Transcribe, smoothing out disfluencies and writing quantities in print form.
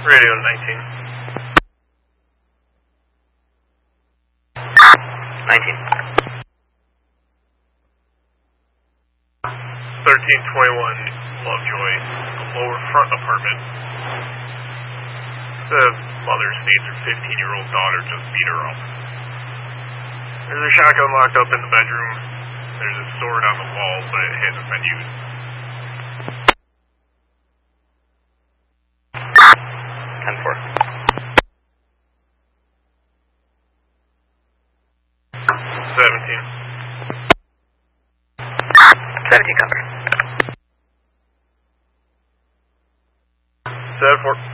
Radio 19. 19. 1321 Lovejoy, the lower front apartment. The mother states her 15-year-old daughter just beat her up. There's a shotgun locked up in the bedroom. There's a sword on the wall, but it hasn't been used. 10-4. 17. 17 cover. 7-4.